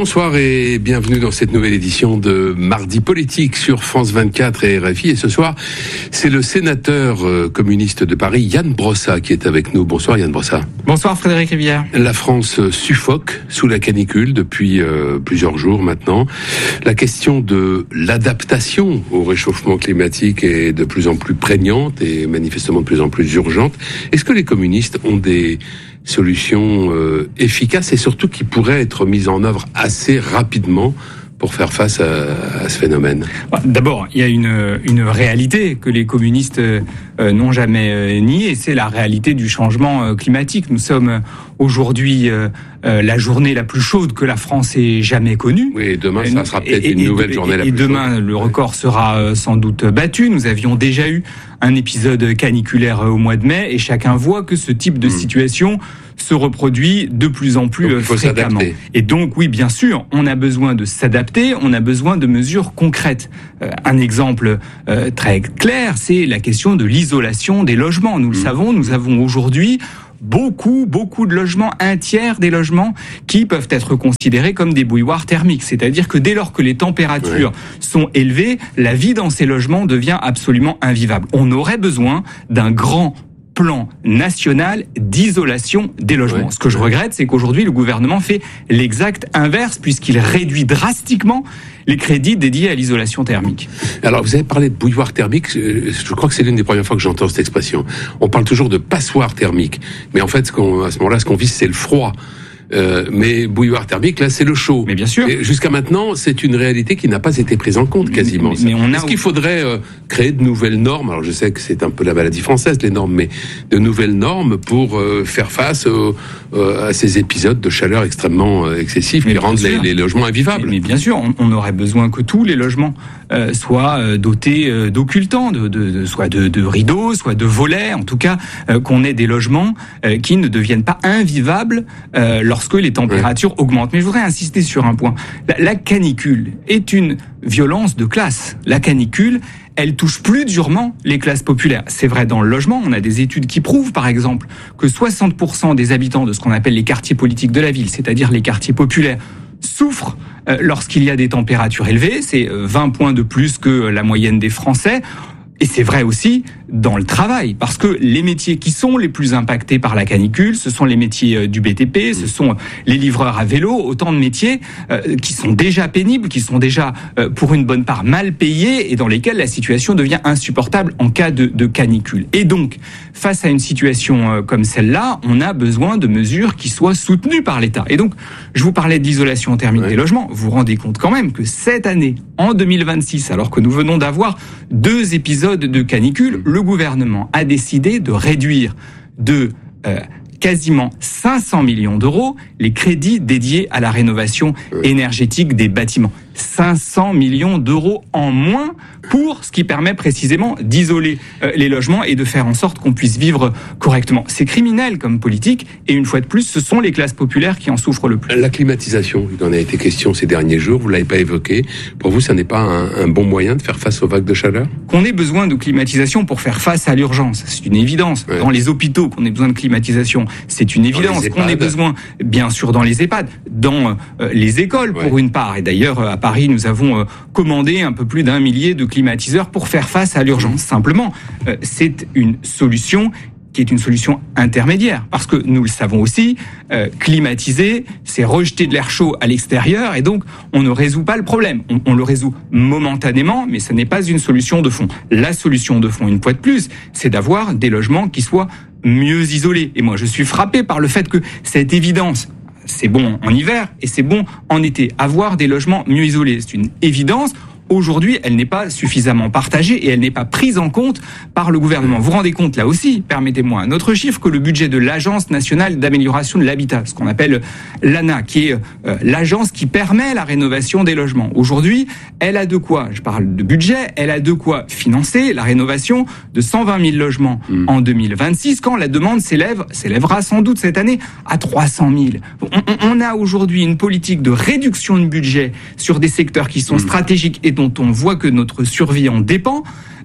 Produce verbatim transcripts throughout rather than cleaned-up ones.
Bonsoir et bienvenue dans cette nouvelle édition de Mardi Politique sur France vingt-quatre et R F I. Et ce soir, c'est le sénateur euh, communiste de Paris, Yann Brossat, qui est avec nous. Bonsoir Yann Brossat. Bonsoir Frédéric Rivière. La France suffoque sous la canicule depuis euh, plusieurs jours maintenant. La question de l'adaptation au réchauffement climatique est de plus en plus prégnante et manifestement de plus en plus urgente. Est-ce que les communistes ont des solutions euh, efficaces et surtout qui pourraient être mises en œuvre assez rapidement pour faire face à, à ce phénomène? D'abord, il y a une, une réalité que les communistes euh, n'ont jamais euh, niée, c'est la réalité du changement euh, climatique. Nous sommes aujourd'hui euh, euh, la journée la plus chaude que la France ait jamais connue. Oui, et demain, ça sera peut-être et, une et, nouvelle et, journée et, la et plus demain, chaude. le record sera euh, sans doute battu. Nous avions déjà eu un épisode caniculaire euh, au mois de mai et chacun voit que ce type de mmh. situation se reproduit de plus en plus donc, il faut fréquemment. S'adapter. Et donc, oui, bien sûr, on a besoin de s'adapter, on a besoin de mesures concrètes. Euh, un exemple euh, très clair, c'est la question de l'isolation des logements. Nous mmh. le savons, nous avons aujourd'hui beaucoup, beaucoup de logements, un tiers des logements qui peuvent être considérés comme des bouilloires thermiques. C'est-à-dire que dès lors que les températures oui. sont élevées, la vie dans ces logements devient absolument invivable. On aurait besoin d'un grand plan national d'isolation des logements. Ouais, Ce que je regrette, c'est qu'aujourd'hui, le gouvernement fait l'exact inverse puisqu'il réduit drastiquement les crédits dédiés à l'isolation thermique. Alors, vous avez parlé de bouilloire thermique. Je crois que c'est l'une des premières fois que j'entends cette expression. On parle toujours de passoire thermique. Mais en fait, ce qu'on, à ce moment-là, ce qu'on vise, c'est le froid. Euh, mais bouilloire thermique, là, c'est le chaud. Mais bien sûr. Et jusqu'à maintenant, c'est une réalité qui n'a pas été prise en compte quasiment. Mais, mais on a... Est-ce qu'il faudrait euh, créer de nouvelles normes? Alors, je sais que c'est un peu la maladie française, les normes, mais de nouvelles normes pour euh, faire face euh, euh, à ces épisodes de chaleur extrêmement euh, excessifs mais qui rendent les, les logements invivables. Mais, mais bien sûr, on, on aurait besoin que tous les logements euh, soient euh, dotés euh, d'occultants, de, de, de, soit de, de rideaux, soit de volets, en tout cas, euh, qu'on ait des logements euh, qui ne deviennent pas invivables euh, lorsque que les températures ouais. augmentent. Mais je voudrais insister sur un point. La, la canicule est une violence de classe. La canicule, elle touche plus durement les classes populaires. C'est vrai dans le logement. On a des études qui prouvent, par exemple, que soixante pour cent des habitants de ce qu'on appelle les quartiers politiques de la ville, c'est-à-dire les quartiers populaires, souffrent euh, lorsqu'il y a des températures élevées. C'est vingt points de plus que la moyenne des Français. Et c'est vrai aussi dans le travail, parce que les métiers qui sont les plus impactés par la canicule, ce sont les métiers du B T P, ce sont les livreurs à vélo, autant de métiers euh, qui sont déjà pénibles, qui sont déjà euh, pour une bonne part mal payés et dans lesquels la situation devient insupportable en cas de, de canicule. Et donc, face à une situation euh, comme celle-là, on a besoin de mesures qui soient soutenues par l'État. Et donc, je vous parlais de l'isolation thermique ouais. des logements. Vous vous rendez compte quand même que cette année, en deux mille vingt-six, alors que nous venons d'avoir deux épisodes de canicule, le gouvernement a décidé de réduire de euh, quasiment cinq cents millions d'euros les crédits dédiés à la rénovation énergétique des bâtiments. cinq cents millions d'euros en moins pour ce qui permet précisément d'isoler euh, les logements et de faire en sorte qu'on puisse vivre correctement. C'est criminel comme politique et une fois de plus, ce sont les classes populaires qui en souffrent le plus. La climatisation, il en a été question ces derniers jours, vous ne l'avez pas évoqué. Pour vous, ça n'est pas un, un bon moyen de faire face aux vagues de chaleur? Qu'on ait besoin de climatisation pour faire face à l'urgence, c'est une évidence. Ouais. Dans les hôpitaux, qu'on ait besoin de climatisation, c'est une évidence. Qu'on ait besoin, bien sûr, dans les EHPAD, dans euh, les écoles pour ouais. une part. Et d'ailleurs, à Paris, nous avons euh, commandé un peu plus d'un millier de climatiseurs pour faire face à l'urgence. Simplement, euh, c'est une solution qui est une solution intermédiaire. Parce que nous le savons aussi, euh, climatiser, c'est rejeter de l'air chaud à l'extérieur et donc on ne résout pas le problème. On, on le résout momentanément, mais ce n'est pas une solution de fond. La solution de fond, une fois de plus, c'est d'avoir des logements qui soient mieux isolés. Et moi, je suis frappé par le fait que cette évidence, c'est bon en hiver et c'est bon en été. Avoir des logements mieux isolés, c'est une évidence. Aujourd'hui, elle n'est pas suffisamment partagée et elle n'est pas prise en compte par le gouvernement. Vous vous rendez compte, là aussi, permettez-moi un autre chiffre, que le budget de l'Agence nationale d'amélioration de l'habitat, ce qu'on appelle l'A N A, qui est euh, l'agence qui permet la rénovation des logements. Aujourd'hui, elle a de quoi, je parle de budget, elle a de quoi financer la rénovation de cent vingt mille logements mmh. en deux mille vingt-six, quand la demande s'élève, s'élèvera sans doute cette année à trois cent mille. On, on a aujourd'hui une politique de réduction de budget sur des secteurs qui sont mmh. stratégiques et dont on voit que notre survie en dépend.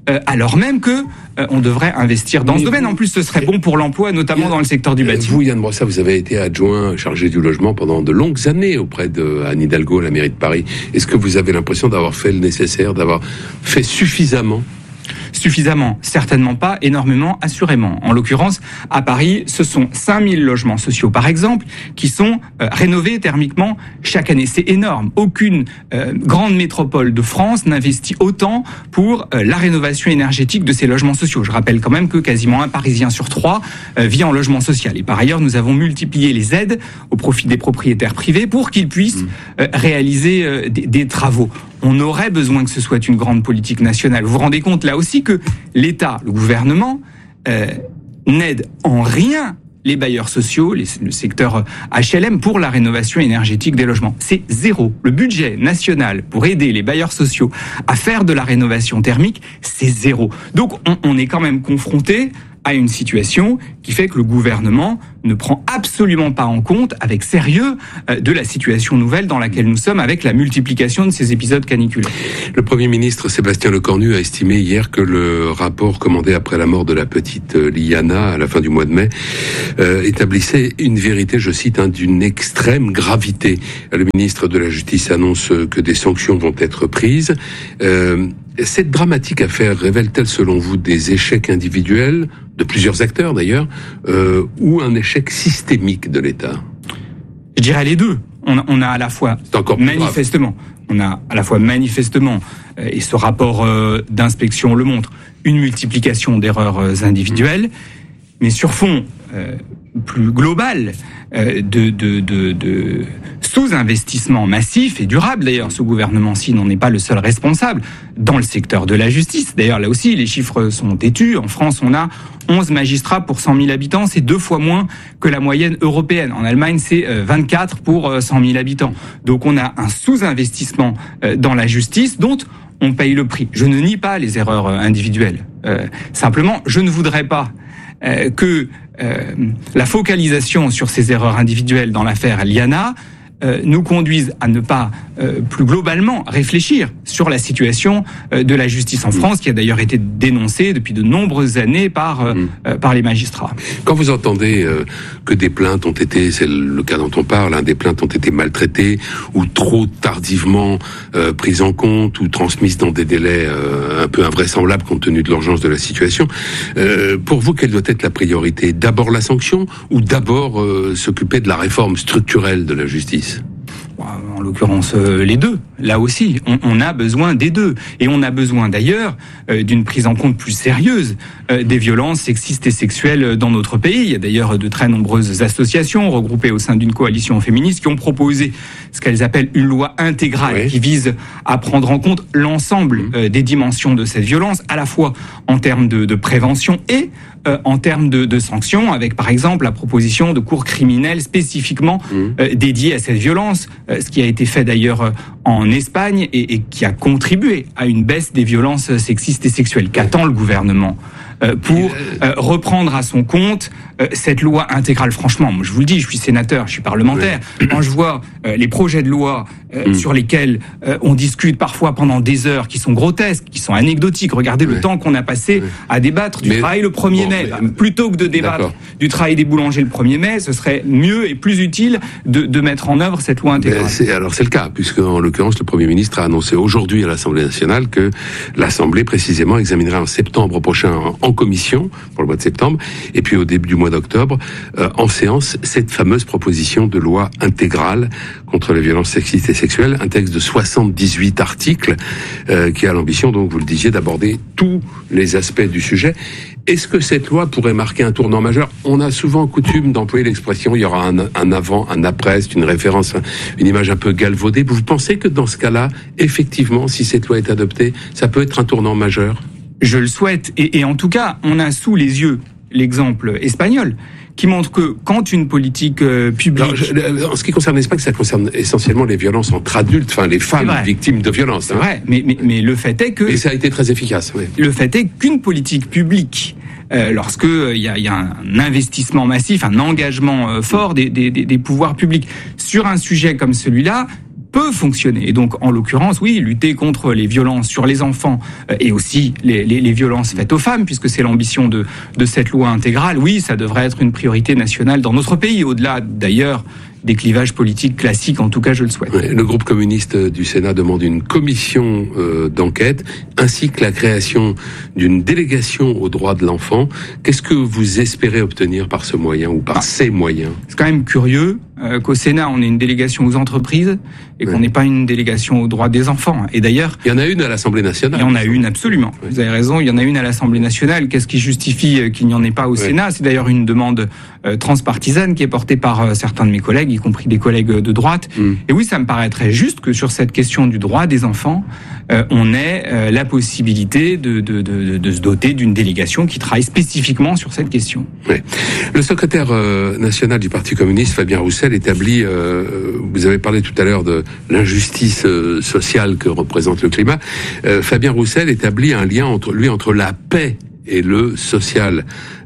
euh, alors même que euh, on devrait investir dans Mais ce vous, domaine. En plus, ce serait bon pour l'emploi, notamment Yann, dans le secteur du bâtiment. Vous, Yann Brossa, vous avez été adjoint chargé du logement pendant de longues années auprès de Anne Hidalgo à la mairie de Paris. Est-ce que vous avez l'impression d'avoir fait le nécessaire, d'avoir fait suffisamment ? Suffisamment, certainement pas, énormément, assurément. En l'occurrence, à Paris, ce sont cinq mille logements sociaux, par exemple, qui sont euh, rénovés thermiquement chaque année. C'est énorme. Aucune euh, grande métropole de France n'investit autant pour euh, la rénovation énergétique de ces logements sociaux. Je rappelle quand même que quasiment un Parisien sur trois euh, vit en logement social. Et par ailleurs, nous avons multiplié les aides au profit des propriétaires privés pour qu'ils puissent euh, réaliser euh, des, des travaux. On aurait besoin que ce soit une grande politique nationale. Vous vous rendez compte là aussi que l'État, le gouvernement, euh, n'aide en rien les bailleurs sociaux, les, le secteur H L M pour la rénovation énergétique des logements. C'est zéro. Le budget national pour aider les bailleurs sociaux à faire de la rénovation thermique, c'est zéro. Donc on, on est quand même confronté à une situation qui fait que le gouvernement ne prend absolument pas en compte avec sérieux de la situation nouvelle dans laquelle nous sommes avec la multiplication de ces épisodes caniculaires. Le Premier ministre Sébastien Lecornu a estimé hier que le rapport commandé après la mort de la petite Liana à la fin du mois de mai euh, établissait une vérité, je cite, hein, d'une extrême gravité. Le ministre de la Justice annonce que des sanctions vont être prises. Euh, Cette dramatique affaire révèle-t-elle, selon vous, des échecs individuels, de plusieurs acteurs d'ailleurs, euh, ou un échec systémique de l'État ? Je dirais les deux. On a, on a à la fois manifestement, grave. on a à la fois manifestement, euh, et ce rapport euh, d'inspection le montre, une multiplication d'erreurs euh, individuelles, mmh. mais sur fond euh, plus global euh, de, de, de, de sous-investissement massif et durable. D'ailleurs, ce gouvernement-ci n'en est pas le seul responsable dans le secteur de la justice. D'ailleurs, là aussi, les chiffres sont têtus. En France, on a onze magistrats pour cent mille habitants. C'est deux fois moins que la moyenne européenne. En Allemagne, c'est vingt-quatre pour cent mille habitants. Donc, on a un sous-investissement dans la justice dont on paye le prix. Je ne nie pas les erreurs individuelles. Euh, simplement, je ne voudrais pas euh, que euh, la focalisation sur ces erreurs individuelles dans l'affaire Liana Euh, nous conduisent à ne pas euh, plus globalement réfléchir sur la situation euh, de la justice en France, qui a d'ailleurs été dénoncée depuis de nombreuses années par euh, mmh. euh, par les magistrats. Quand vous entendez euh, que des plaintes ont été, c'est le cas dont on parle, hein, des plaintes ont été maltraitées ou trop tardivement euh, prises en compte ou transmises dans des délais euh, un peu invraisemblables compte tenu de l'urgence de la situation, euh, pour vous, quelle doit être la priorité ? D'abord la sanction ou d'abord euh, s'occuper de la réforme structurelle de la justice ? En l'occurrence, euh, les deux. Là aussi, on, on a besoin des deux. Et on a besoin d'ailleurs euh, d'une prise en compte plus sérieuse euh, des violences sexistes et sexuelles dans notre pays. Il y a d'ailleurs de très nombreuses associations regroupées au sein d'une coalition féministe qui ont proposé ce qu'elles appellent une loi intégrale, oui. qui vise à prendre en compte l'ensemble euh, des dimensions de cette violence, à la fois en termes de, de prévention et euh, en termes de, de sanctions, avec par exemple la proposition de cours criminelles spécifiquement euh, dédiées à cette violence, euh, ce qui a été fait d'ailleurs en Espagne et, et qui a contribué à une baisse des violences sexistes et sexuelles. Qu'attend le gouvernement euh, pour euh, reprendre à son compte euh, cette loi intégrale? Franchement, moi, je vous le dis, je suis sénateur, je suis parlementaire. Oui. Quand je vois euh, les projets de loi euh, mmh. sur lesquels euh, on discute parfois pendant des heures, qui sont grotesques, qui sont anecdotiques, regardez oui. le temps qu'on a passé oui. à débattre du mais, travail le premier bon, mai. Mais, plutôt que de débattre d'accord. du travail des boulangers le premier mai, ce serait mieux et plus utile de, de mettre en œuvre cette loi intégrale. C'est, alors c'est le cas, puisque en l'occurrence, le Premier ministre a annoncé aujourd'hui à l'Assemblée nationale que l'Assemblée, précisément, examinera en septembre prochain en, en commission, pour le mois de septembre, et puis au début du mois d'octobre, euh, en séance, cette fameuse proposition de loi intégrale contre les violences sexistes et sexuelles, un texte de soixante-dix-huit articles, euh, qui a l'ambition, donc vous le disiez, d'aborder tous les aspects du sujet. Est-ce que cette loi pourrait marquer un tournant majeur? On a souvent coutume d'employer l'expression, il y aura un, un avant, un après, c'est une référence, une image un peu galvaudée. Vous pensez que dans ce cas-là, effectivement, si cette loi est adoptée, ça peut être un tournant majeur? Je le souhaite. Et, et en tout cas, on a sous les yeux l'exemple espagnol, qui montre que quand une politique euh, publique... Alors, je, en ce qui concerne l'Espagne, ça concerne essentiellement les violences entre adultes, enfin les femmes victimes de violences. C'est hein. vrai, mais, mais, mais le fait est que... Et ça a été très efficace, oui. Le fait est qu'une politique publique, euh, lorsque il euh, y, a, y a un investissement massif, un engagement euh, fort des, des, des, des pouvoirs publics sur un sujet comme celui-là, peut fonctionner. Et donc, en l'occurrence, oui, lutter contre les violences sur les enfants euh, et aussi les, les, les violences faites aux femmes, puisque c'est l'ambition de, de cette loi intégrale, oui, ça devrait être une priorité nationale dans notre pays, au-delà d'ailleurs des clivages politiques classiques, en tout cas je le souhaite. Le groupe communiste du Sénat demande une commission euh, d'enquête, ainsi que la création d'une délégation aux droits de l'enfant. Qu'est-ce que vous espérez obtenir par ce moyen ou par ah, ces moyens ? C'est quand même curieux euh, qu'au Sénat on ait une délégation aux entreprises et qu'on ouais. n'ait pas une délégation aux droits des enfants. Et d'ailleurs... Il y en a une à l'Assemblée nationale. Il y en a une, absolument. Ouais. Vous avez raison, il y en a une à l'Assemblée nationale. Qu'est-ce qui justifie qu'il n'y en ait pas au ouais. Sénat ? C'est d'ailleurs une demande euh, transpartisane qui est portée par euh, certains de mes collègues, y compris des collègues de droite. Mmh. Et oui, ça me paraîtrait juste que sur cette question du droit des enfants, euh, on ait euh, la possibilité de, de, de, de se doter d'une délégation qui travaille spécifiquement sur cette question. Ouais. Le secrétaire euh, national du Parti communiste, Fabien Roussel, établit, euh, vous avez parlé tout à l'heure de l'injustice euh, sociale que représente le climat, euh, Fabien Roussel établit un lien entre lui entre la paix et le social.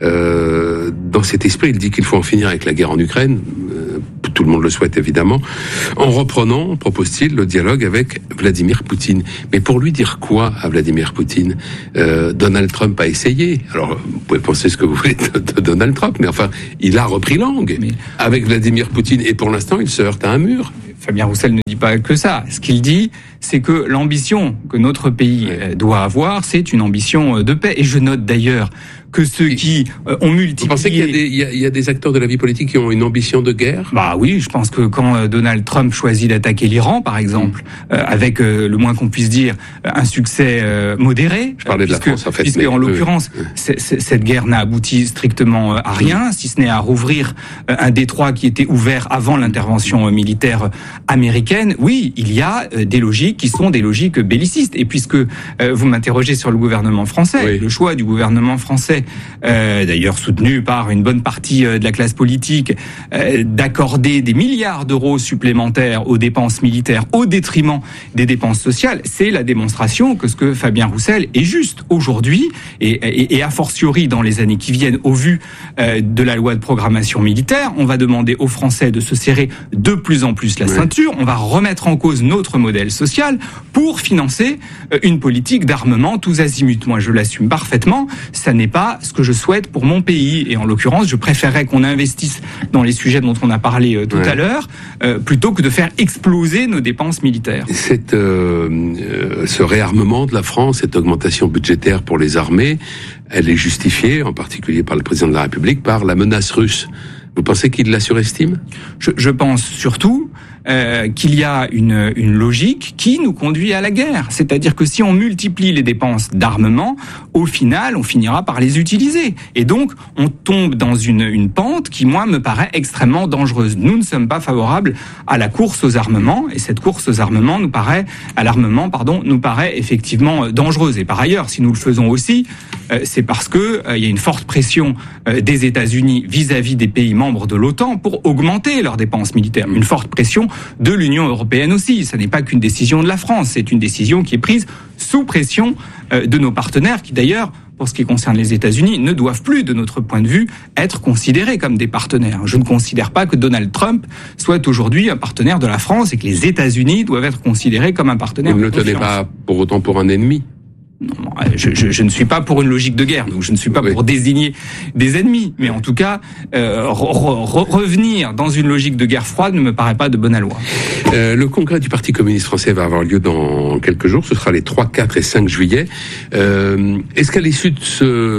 Euh, dans cet esprit, il dit qu'il faut en finir avec la guerre en Ukraine. Euh, tout le monde le souhaite évidemment. En reprenant, propose-t-il, le dialogue avec Vladimir Poutine. Mais pour lui dire quoi à Vladimir Poutine ? euh, Donald Trump a essayé. Alors, vous pouvez penser ce que vous voulez de, de Donald Trump, mais enfin, il a repris langue mais... avec Vladimir Poutine. Et pour l'instant, il se heurte à un mur. Fabien Roussel ne dit pas que ça. Ce qu'il dit, c'est que l'ambition que notre pays oui. doit avoir, c'est une ambition de paix. Et je note d'ailleurs que ceux qui euh, ont multiplié... Vous pensez qu'il y a, des, il y a, il y a des acteurs de la vie politique qui ont une ambition de guerre ? Bah oui, je pense que quand euh, Donald Trump choisit d'attaquer l'Iran, par exemple, mmh. euh, avec euh, le moins qu'on puisse dire un succès euh, modéré, je parlais puisque, de la France en fait, puisque mais, en l'occurrence, euh, c'est, c'est, cette guerre n'a abouti strictement à rien, mmh. si ce n'est à rouvrir euh, un détroit qui était ouvert avant l'intervention euh, militaire américaine. Oui, il y a euh, des logiques qui sont des logiques bellicistes. Et puisque euh, vous m'interrogez sur le gouvernement français, oui. le choix du gouvernement français, euh, d'ailleurs soutenu par une bonne partie de la classe politique, euh, d'accorder des milliards d'euros supplémentaires aux dépenses militaires au détriment des dépenses sociales, c'est la démonstration que ce que Fabien Roussel est juste aujourd'hui, et, et, et a fortiori dans les années qui viennent, au vu euh, de la loi de programmation militaire, on va demander aux Français de se serrer de plus en plus la oui. ceinture, on va remettre en cause notre modèle social pour financer euh, une politique d'armement tous azimuts. Moi, je l'assume parfaitement, ça n'est pas ce que je souhaite pour mon pays, et en l'occurrence je préférerais qu'on investisse dans les sujets dont on a parlé euh, tout ouais. à l'heure euh, plutôt que de faire exploser nos dépenses militaires. Cette, euh, euh, ce réarmement de la France, cette augmentation budgétaire pour les armées, elle est justifiée en particulier par le président de la République par la menace russe. Vous pensez qu'il la surestime ? je, je pense surtout Euh, qu'il y a une, une logique qui nous conduit à la guerre. C'est-à-dire que si on multiplie les dépenses d'armement, au final, on finira par les utiliser. Et donc, on tombe dans une, une pente qui, moi, me paraît extrêmement dangereuse. Nous ne sommes pas favorables à la course aux armements, et cette course aux armements nous paraît, à l'armement, pardon, nous paraît effectivement dangereuse. Et par ailleurs, si nous le faisons aussi, euh, c'est parce que euh, il y a une forte pression euh, des États-Unis vis-à-vis des pays membres de l'OTAN pour augmenter leurs dépenses militaires. Une forte pression de l'Union européenne aussi. Ça n'est pas qu'une décision de la France, c'est une décision qui est prise sous pression euh, de nos partenaires qui d'ailleurs, pour ce qui concerne les États-Unis, ne doivent plus, de notre point de vue, être considérés comme des partenaires. Je ne considère pas que Donald Trump soit aujourd'hui un partenaire de la France et que les États-Unis doivent être considérés comme un partenaire de confiance. Vous ne le tenez pas pour autant pour un ennemi ? Non, je, je, je ne suis pas pour une logique de guerre, donc je ne suis pas oui. pour désigner des ennemis, mais en tout cas, euh, re, re, revenir dans une logique de guerre froide ne me paraît pas de bonne loi. Euh, le congrès du Parti communiste français va avoir lieu dans quelques jours, ce sera les trois, quatre et cinq juillet. Euh, est-ce qu'à l'issue de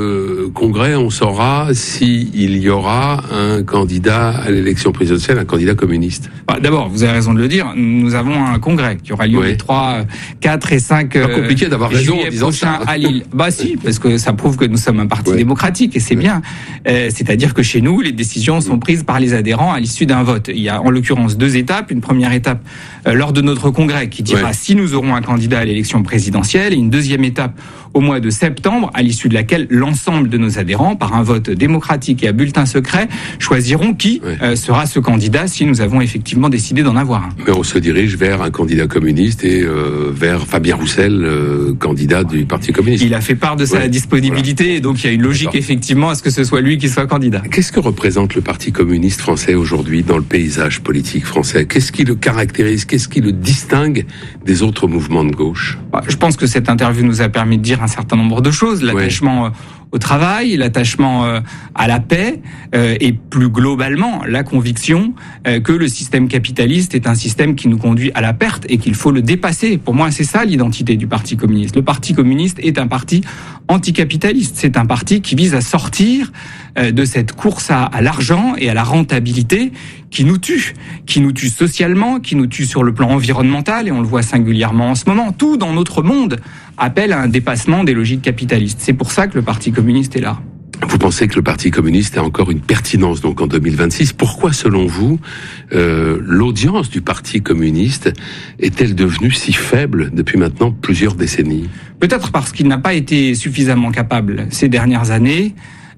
ce congrès, on saura s'il y aura un candidat à l'élection présidentielle, un candidat communiste ? bah, D'abord, vous avez raison de le dire, nous avons un congrès qui aura lieu oui. les trois, quatre et cinq juillet. C'est pas compliqué d'avoir raison en disant ça. À Lille. Bah si, parce que ça prouve que nous sommes un parti ouais. démocratique et c'est ouais. bien. Euh, c'est-à-dire que chez nous, les décisions sont prises par les adhérents à l'issue d'un vote. Il y a en l'occurrence deux étapes. Une première étape euh, lors de notre congrès qui dira ouais. si nous aurons un candidat à l'élection présidentielle, et une deuxième étape au mois de septembre, à l'issue de laquelle l'ensemble de nos adhérents, par un vote démocratique et à bulletin secret, choisiront qui ouais. euh, sera ce candidat si nous avons effectivement décidé d'en avoir un. Mais on se dirige vers un candidat communiste et euh, vers Fabien Roussel, euh, candidat du Parti communiste. Il a fait part de sa ouais. disponibilité, voilà. et donc il y a une logique D'accord. effectivement à ce que ce soit lui qui soit candidat. Qu'est-ce que représente le Parti communiste français aujourd'hui dans le paysage politique français ? Qu'est-ce qui le caractérise ? caractérise, qu'est-ce qui le distingue des autres mouvements de gauche? Je pense que cette interview nous a permis de dire un certain nombre de choses. L'attachement ouais. au travail, l'attachement à la paix et plus globalement la conviction que le système capitaliste est un système qui nous conduit à la perte et qu'il faut le dépasser. Pour moi, c'est ça l'identité du Parti communiste. Le Parti communiste est un parti anticapitaliste. C'est un parti qui vise à sortir de cette course à, à l'argent et à la rentabilité qui nous tue, qui nous tue socialement, qui nous tue sur le plan environnemental, et on le voit singulièrement en ce moment. Tout dans notre monde appelle à un dépassement des logiques capitalistes. C'est pour ça que le Parti communiste est là. Vous pensez que le Parti communiste a encore une pertinence donc en deux mille vingt-six? Pourquoi, selon vous, euh, l'audience du Parti communiste est-elle devenue si faible depuis maintenant plusieurs décennies? Peut-être parce qu'il n'a pas été suffisamment capable ces dernières années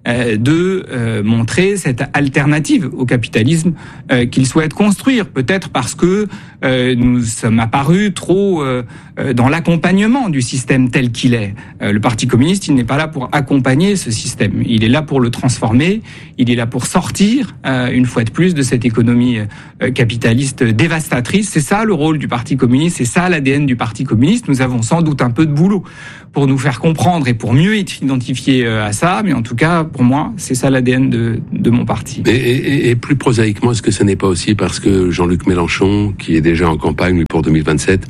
de euh, montrer cette alternative au capitalisme euh, qu'il souhaite construire. Peut-être parce que euh, nous sommes apparus trop euh, dans l'accompagnement du système tel qu'il est. Euh, le Parti communiste, il n'est pas là pour accompagner ce système. Il est là pour le transformer. Il est là pour sortir, euh, une fois de plus, de cette économie euh, capitaliste dévastatrice. C'est ça le rôle du Parti communiste. C'est ça l'A D N du Parti communiste. Nous avons sans doute un peu de boulot pour nous faire comprendre et pour mieux être identifiés à ça. Mais en tout cas, pour moi, c'est ça l'A D N de, de mon parti. Et, et, et plus prosaïquement, est-ce que ce n'est pas aussi parce que Jean-Luc Mélenchon, qui est déjà en campagne lui, pour deux mille vingt-sept,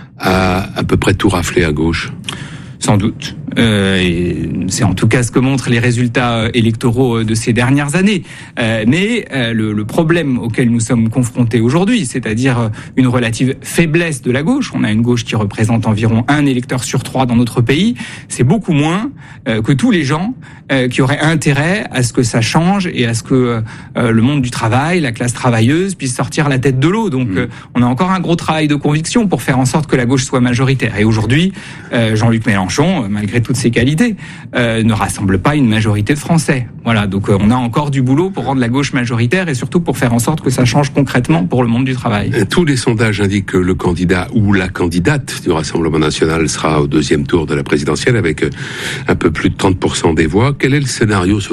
a à peu près tout raflé à gauche? Sans doute. Euh, et c'est en tout cas ce que montrent les résultats électoraux de ces dernières années. Euh, mais euh, le, le problème auquel nous sommes confrontés aujourd'hui, c'est-à-dire une relative faiblesse de la gauche, on a une gauche qui représente environ un électeur sur trois dans notre pays, c'est beaucoup moins euh, que tous les gens euh, qui auraient intérêt à ce que ça change et à ce que euh, le monde du travail, la classe travailleuse puisse sortir la tête de l'eau. Donc mmh. euh, on a encore un gros travail de conviction pour faire en sorte que la gauche soit majoritaire. Et aujourd'hui, euh, Jean-Luc Mélenchon, malgré toutes ses qualités, euh, ne rassemble pas une majorité de Français. Voilà, donc euh, on a encore du boulot pour rendre la gauche majoritaire et surtout pour faire en sorte que ça change concrètement pour le monde du travail. Tous les sondages indiquent que le candidat ou la candidate du Rassemblement national sera au deuxième tour de la présidentielle avec un peu plus de trente pour cent des voix. Quel est le scénario sur